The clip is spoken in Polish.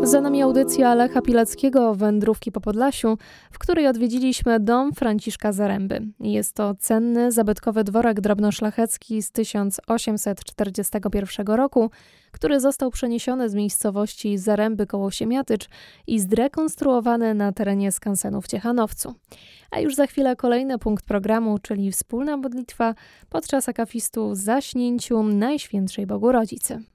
Za nami audycja Lecha Pileckiego Wędrówki po Podlasiu, w której odwiedziliśmy dom Franciszka Zaręby. Jest to cenny, zabytkowy dworek drobnoszlachecki z 1841 roku, który został przeniesiony z miejscowości Zaręby koło Siemiatycz i zrekonstruowany na terenie skansenu w Ciechanowcu. A już za chwilę kolejny punkt programu, czyli wspólna modlitwa podczas akafistu w Zaśnięciu Najświętszej Bogu Rodzicy.